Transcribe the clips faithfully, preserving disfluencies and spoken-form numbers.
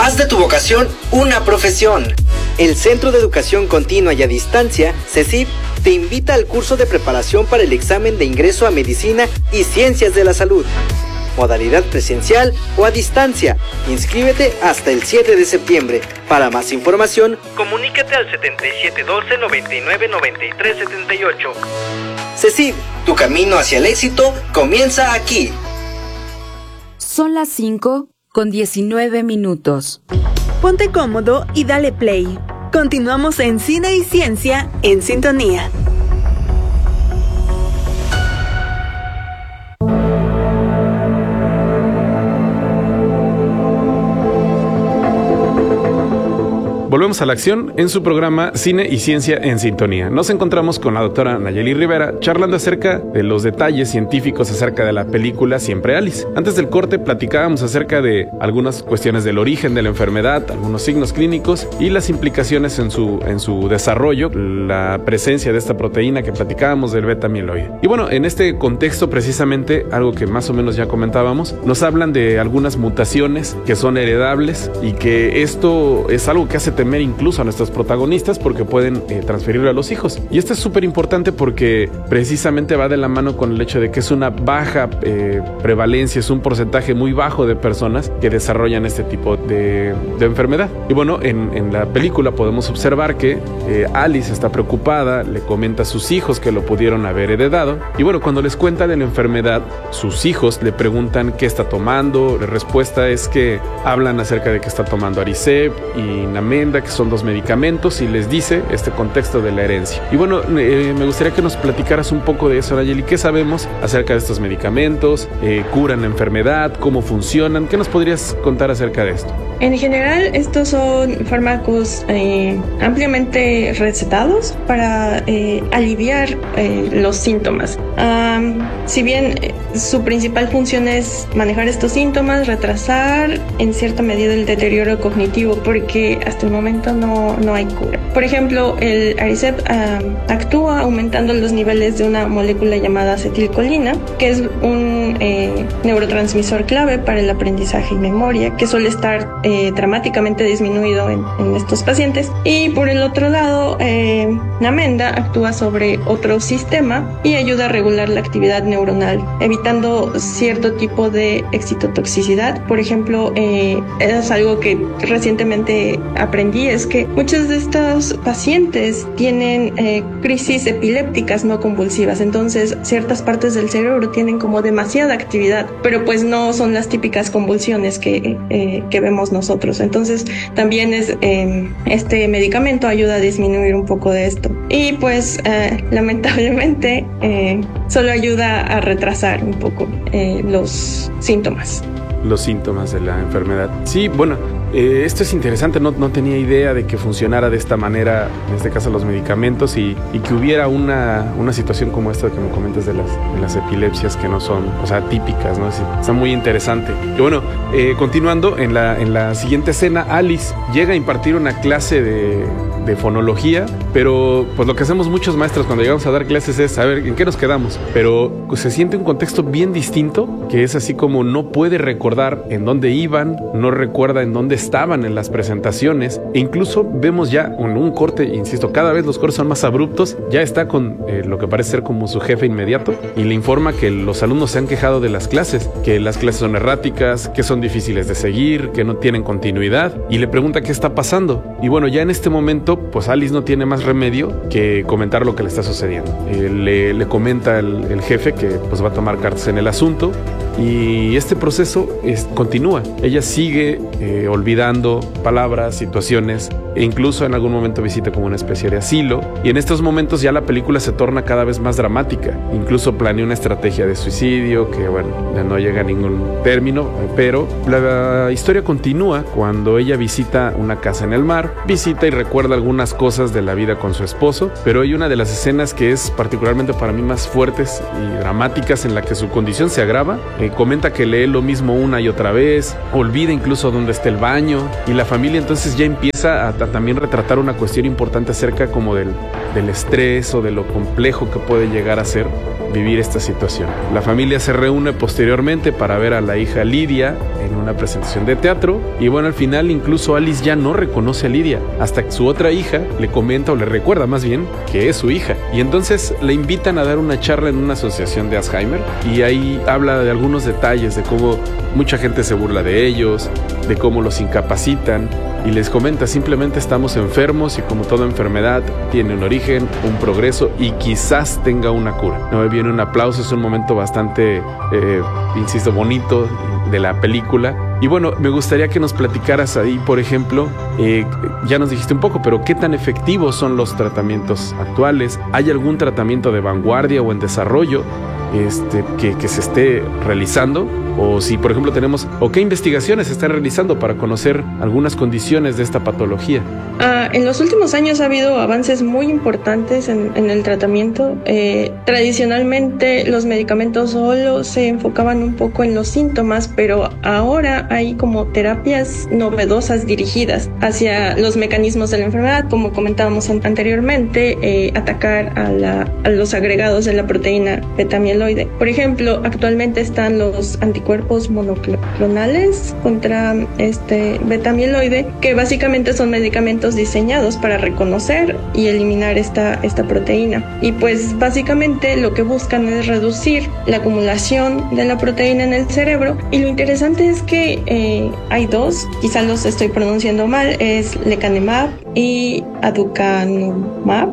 Haz de tu vocación una profesión. El Centro de Educación Continua y a Distancia, CECID, te invita al curso de preparación para el examen de ingreso a Medicina y Ciencias de la Salud. Modalidad presencial o a distancia. Inscríbete hasta el siete de septiembre. Para más información, comunícate al setenta y siete doce, noventa y nueve, noventa y tres setenta y ocho. CECID, tu camino hacia el éxito comienza aquí. Son las cinco con diecinueve minutos. Ponte cómodo y dale play. Continuamos en Cine y Ciencia en Sintonía. Volvemos a la acción en su programa Cine y Ciencia en Sintonía. Nos encontramos con la doctora Nayeli Rivera charlando acerca de los detalles científicos acerca de la película Siempre Alice. Antes del corte platicábamos acerca de algunas cuestiones del origen de la enfermedad, algunos signos clínicos y las implicaciones en su, en su desarrollo, la presencia de esta proteína que platicábamos del beta amiloide. Y bueno, en este contexto precisamente, algo que más o menos ya comentábamos, nos hablan de algunas mutaciones que son heredables y que esto es algo que hace temer incluso a nuestros protagonistas porque pueden eh, transferirlo a los hijos. Y esto es súper importante porque precisamente va de la mano con el hecho de que es una baja eh, prevalencia, es un porcentaje muy bajo de personas que desarrollan este tipo de, de enfermedad. Y bueno, en, en la película podemos observar que eh, Alice está preocupada, le comenta a sus hijos que lo pudieron haber heredado. Y bueno, cuando les cuenta de la enfermedad, sus hijos le preguntan qué está tomando. La respuesta es que hablan acerca de que está tomando Aricept y Namenda, que son dos medicamentos, y les dice este contexto de la herencia. Y bueno, eh, me gustaría que nos platicaras un poco de eso, Nayeli. ¿Qué sabemos acerca de estos medicamentos? Eh, ¿Curan la enfermedad? ¿Cómo funcionan? ¿Qué nos podrías contar acerca de esto? En general, estos son fármacos eh, ampliamente recetados para eh, aliviar eh, los síntomas. Um, si bien eh, su principal función es manejar estos síntomas, retrasar en cierta medida el deterioro cognitivo, porque hasta el momento no, no hay cura. Por ejemplo, el Aricept um, actúa aumentando los niveles de una molécula llamada acetilcolina, que es un eh, neurotransmisor clave para el aprendizaje y memoria, que suele estar eh, dramáticamente disminuido en, en estos pacientes. Y por el otro lado, eh, Namenda actúa sobre otro sistema y ayuda a regular la actividad neuronal, evitando cierto tipo de excitotoxicidad. Por ejemplo, eh, es algo que recientemente aprendí, es que muchos de estos pacientes tienen eh, crisis epilépticas no convulsivas, entonces ciertas partes del cerebro tienen como demasiada actividad, pero pues no son las típicas convulsiones que, eh, que vemos nosotros. Entonces también es eh, este medicamento ayuda a disminuir un poco de esto, y pues eh, lamentablemente eh, solo ayuda a retrasar un poco eh, los síntomas. Los síntomas de la enfermedad. Sí, bueno, eh, esto es interesante, no, no tenía idea de que funcionara de esta manera, en este caso los medicamentos, y, y que hubiera una, una situación como esta que me comentas de las, de las epilepsias que no son, o sea, típicas, ¿no? Es, está muy interesante. Y bueno, eh, continuando, en la, en la siguiente escena, Alice llega a impartir una clase de, de fonología, pero pues lo que hacemos muchos maestros cuando llegamos a dar clases es saber en qué nos quedamos, pero pues, se siente un contexto bien distinto, que es así como no puede recordar en dónde iban, no recuerda en dónde estaban en las presentaciones, e incluso vemos ya en un corte, insisto, cada vez los cortes son más abruptos, ya está con eh, lo que parece ser como su jefe inmediato, y le informa que los alumnos se han quejado de las clases, que las clases son erráticas, que son difíciles de seguir, que no tienen continuidad, y le pregunta qué está pasando. Y bueno, ya en este momento, pues Alice no tiene más remedio que comentar lo que le está sucediendo. Eh, le, le comenta el, el jefe que pues va a tomar cartas en el asunto, y este proceso es, continúa. Ella sigue eh, olvidando palabras, situaciones, e incluso en algún momento visita como una especie de asilo, y en estos momentos ya la película se torna cada vez más dramática. Incluso planea una estrategia de suicidio que, bueno, no llega a ningún término, pero la historia continúa cuando ella visita una casa en el mar, visita y recuerda algunas cosas de la vida con su esposo, pero hay una de las escenas que es particularmente para mí más fuertes y dramáticas, en la que su condición se agrava. Eh, comenta que lee lo mismo una y otra vez, olvida incluso dónde está el baño, y la familia entonces ya empieza a a también retratar una cuestión importante acerca como del, del estrés o de lo complejo que puede llegar a ser vivir esta situación. La familia se reúne posteriormente para ver a la hija Lidia en una presentación de teatro y bueno, al final incluso Alice ya no reconoce a Lidia hasta que su otra hija le comenta o le recuerda más bien que es su hija y entonces le invitan a dar una charla en una asociación de Alzheimer y ahí habla de algunos detalles de cómo mucha gente se burla de ellos, de cómo los incapacitan y les comenta simplemente estamos enfermos y como toda enfermedad tiene un origen, un progreso y quizás tenga una cura. No me viene un aplauso, es un momento bastante, eh, insisto, bonito de la película. Y bueno, me gustaría que nos platicaras ahí, por ejemplo, eh, ya nos dijiste un poco, pero ¿qué tan efectivos son los tratamientos actuales? ¿Hay algún tratamiento de vanguardia o en desarrollo este, que, que se esté realizando? O si, por ejemplo, tenemos, o qué investigaciones se están realizando para conocer algunas condiciones de esta patología. Uh, en los últimos años ha habido avances muy importantes en, en el tratamiento. Eh, tradicionalmente los medicamentos solo se enfocaban un poco en los síntomas, pero ahora hay como terapias novedosas dirigidas hacia los mecanismos de la enfermedad, como comentábamos anteriormente, eh, atacar a, la, a los agregados de la proteína beta-amiloide. Por ejemplo, actualmente están los anticuerpos monoclonales contra este beta-amiloide, que básicamente son medicamentos diseñados para reconocer y eliminar esta, esta proteína. Y pues básicamente lo que buscan es reducir la acumulación de la proteína en el cerebro. Y lo interesante es que eh, hay dos, quizás los estoy pronunciando mal, es lecanemab y aducanumab.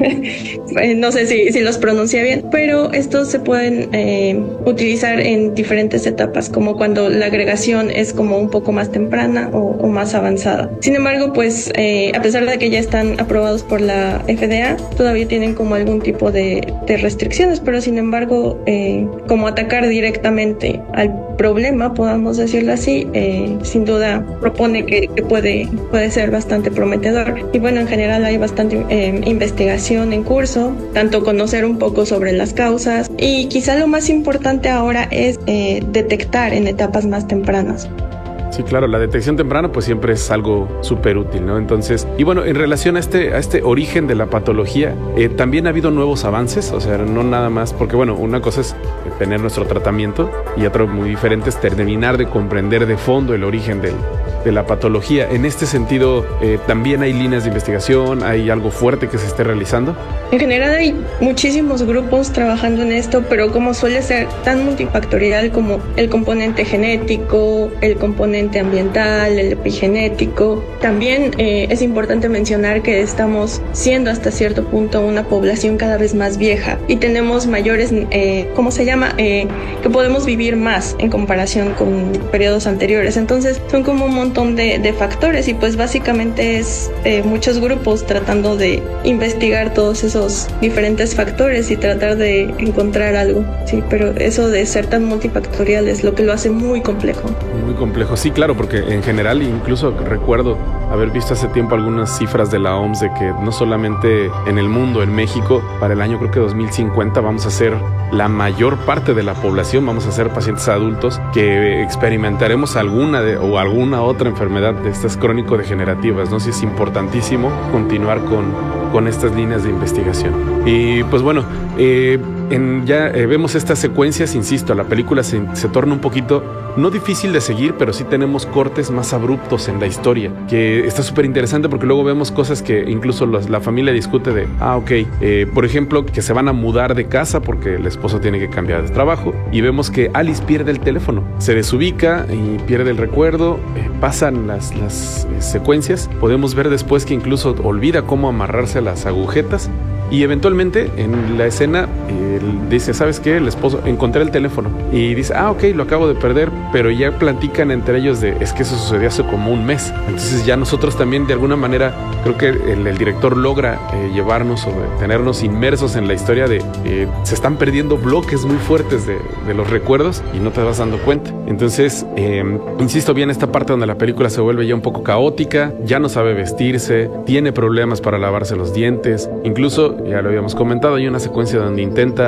No sé si, si los pronuncié bien, pero estos se pueden eh, utilizar en diferentes etapas, como cuando la agregación es como un poco más temprana o, o más avanzada. Sin embargo, pues eh, a pesar de que ya están aprobados por la F D A, todavía tienen como algún tipo de, de restricciones, pero sin embargo, eh, como atacar directamente al problema, podamos decirlo así, eh, sin duda propone que, que puede, puede ser bastante prometedor. Y bueno, en general hay bastante eh, investigación en curso, tanto conocer un poco sobre las causas y quizá lo más importante ahora es eh, detectar en etapas más tempranas. Sí, claro, la detección temprana pues siempre es algo súper útil, ¿no? Entonces, y bueno, en relación a este, a este origen de la patología, eh, también ha habido nuevos avances, o sea, no nada más, porque bueno, una cosa es tener nuestro tratamiento y otra muy diferente es terminar de comprender de fondo el origen del, de la patología. En este sentido, eh, también hay líneas de investigación, hay algo fuerte que se esté realizando. En general hay muchísimos grupos trabajando en esto, pero como suele ser tan multifactorial como el componente genético, el componente ambiental, el epigenético. También eh, es importante mencionar que estamos siendo hasta cierto punto una población cada vez más vieja y tenemos mayores, eh, ¿cómo se llama? Eh, que podemos vivir más en comparación con periodos anteriores. Entonces son como un montón de, de factores y pues básicamente es eh, muchos grupos tratando de investigar todos esos diferentes factores y tratar de encontrar algo. Sí, pero eso de ser tan multifactorial es lo que lo hace muy complejo. Muy complejo, sí, claro, porque en general incluso recuerdo haber visto hace tiempo algunas cifras de la O M S de que no solamente en el mundo, en México, para el año creo que dos mil cincuenta vamos a ser la mayor parte de la población, vamos a ser pacientes adultos que experimentaremos alguna de, o alguna otra enfermedad de estas crónico-degenerativas, ¿no? Sí, es importantísimo continuar con, con estas líneas de investigación. Y pues bueno, eh, en, ya eh, vemos estas secuencias, insisto, la película se, se torna un poquito, no difícil de seguir, pero sí tenemos cortes más abruptos en la historia, que está súper interesante porque luego vemos cosas que incluso los, la familia discute de, ah, ok, eh, por ejemplo, que se van a mudar de casa porque el esposo tiene que cambiar de trabajo y vemos que Alice pierde el teléfono, se desubica y pierde el recuerdo, eh, pasan las, las eh, secuencias, podemos ver después que incluso olvida cómo amarrarse a las agujetas y eventualmente en la escena eh, dice, ¿sabes qué? El esposo, encontré el teléfono y dice, ah, ok, lo acabo de perder, pero ya platican entre ellos de, es que eso sucedió hace como un mes. Entonces ya nosotros también de alguna manera, creo que el, el director logra eh, llevarnos o tenernos inmersos en la historia de, eh, se están perdiendo bloques muy fuertes de, de los recuerdos y no te vas dando cuenta. Entonces, eh, insisto bien, esta parte donde la película se vuelve ya un poco caótica, ya no sabe vestirse, tiene problemas para lavarse los dientes, incluso, ya lo habíamos comentado, hay una secuencia donde intenta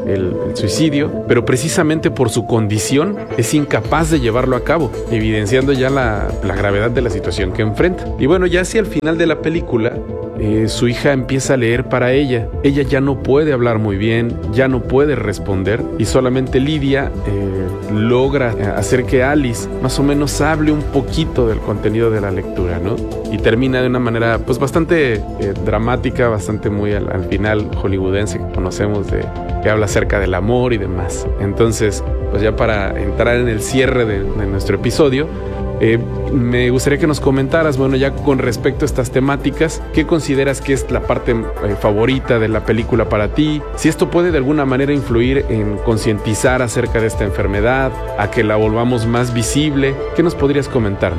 el, el suicidio, pero precisamente por su condición es incapaz de llevarlo a cabo, evidenciando ya la, la gravedad de la situación que enfrenta. Y bueno, ya hacia el final de la película, eh, su hija empieza a leer para ella. Ella ya no puede hablar muy bien, ya no puede responder, y solamente Lidia eh, logra hacer que Alice más o menos hable un poquito del contenido de la lectura, ¿no? Y termina de una manera pues bastante eh, dramática, bastante muy al, al final hollywoodense que conocemos, de que habla acerca del amor y demás. Entonces, pues ya para entrar en el cierre de, de nuestro episodio, Eh, me gustaría que nos comentaras, bueno, ya con respecto a estas temáticas, ¿qué consideras que es la parte eh, favorita de la película para ti? Si esto puede de alguna manera influir en concientizar acerca de esta enfermedad, a que la volvamos más visible, ¿qué nos podrías comentar?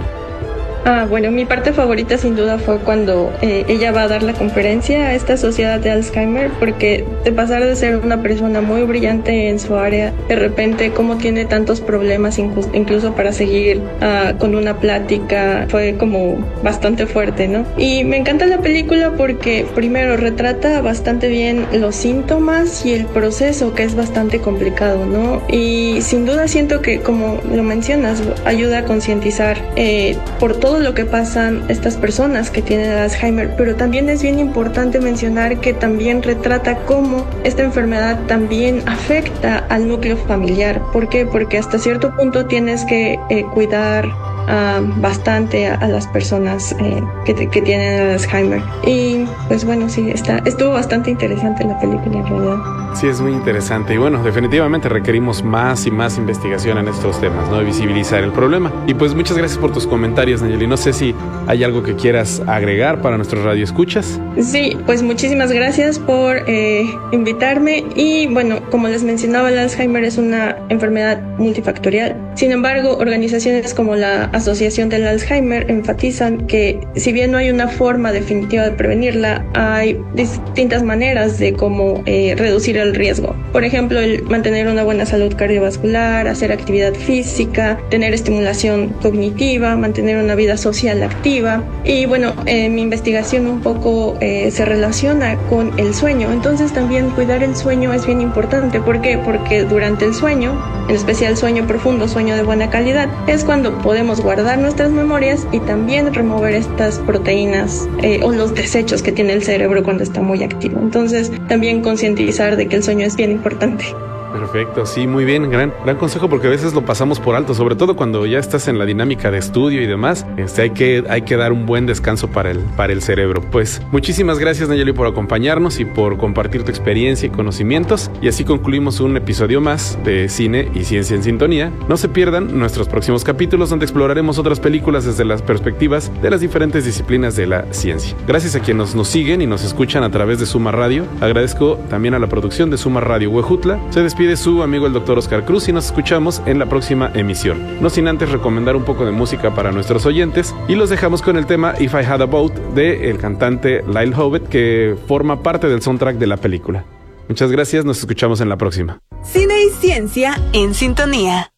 Ah, bueno, mi parte favorita sin duda fue cuando eh, ella va a dar la conferencia a esta sociedad de Alzheimer, porque de pasar de ser una persona muy brillante en su área, de repente cómo tiene tantos problemas incluso, incluso para seguir uh, con una plática, fue como bastante fuerte, ¿no? Y me encanta la película porque primero retrata bastante bien los síntomas y el proceso, que es bastante complicado, ¿no? Y sin duda siento que, como lo mencionas, ayuda a concientizar eh, por todo todo lo que pasan estas personas que tienen Alzheimer, pero también es bien importante mencionar que también retrata cómo esta enfermedad también afecta al núcleo familiar. ¿Por qué? Porque hasta cierto punto tienes que eh, cuidar Uh, bastante a, a las personas eh, que, que tienen Alzheimer. Y pues bueno, sí, está, estuvo bastante interesante la película en realidad. Sí, es muy interesante. Y bueno, definitivamente requerimos más y más investigación en estos temas, ¿no? De visibilizar el problema. Y pues muchas gracias por tus comentarios, Nayeli. No sé si hay algo que quieras agregar para nuestros radioescuchas. Sí, pues muchísimas gracias por eh, invitarme. Y bueno, como les mencionaba, el Alzheimer es una enfermedad multifactorial. Sin embargo, organizaciones como la Asociación del Alzheimer enfatizan que si bien no hay una forma definitiva de prevenirla, hay distintas maneras de cómo eh, reducir el riesgo. Por ejemplo, el mantener una buena salud cardiovascular, hacer actividad física, tener estimulación cognitiva, mantener una vida social activa. Y bueno, eh, mi investigación un poco eh, se relaciona con el sueño. Entonces también cuidar el sueño es bien importante. ¿Por qué? Porque durante el sueño, en especial sueño profundo, sueño de buena calidad, es cuando podemos guardar nuestras memorias y también remover estas proteínas eh, o los desechos que tiene el cerebro cuando está muy activo. Entonces, también concientizar de que el sueño es bien importante. Perfecto, sí, muy bien, gran, gran consejo, porque a veces lo pasamos por alto, sobre todo cuando ya estás en la dinámica de estudio y demás. Este, hay que, hay que dar un buen descanso para el, para el cerebro. Pues muchísimas gracias, Nayeli, por acompañarnos y por compartir tu experiencia y conocimientos. Y así concluimos un episodio más de Cine y Ciencia en Sintonía. No se pierdan nuestros próximos capítulos, donde exploraremos otras películas desde las perspectivas de las diferentes disciplinas de la ciencia. Gracias a quienes nos siguen y nos escuchan a través de Suma Radio. Agradezco también a la producción de Suma Radio Huejutla. Se despide de su amigo el doctor Oscar Cruz y nos escuchamos en la próxima emisión. No sin antes recomendar un poco de música para nuestros oyentes, y los dejamos con el tema If I Had a Boat de el cantante Lyle Hobbit, que forma parte del soundtrack de la película. Muchas gracias, nos escuchamos en la próxima. Cine y Ciencia en Sintonía.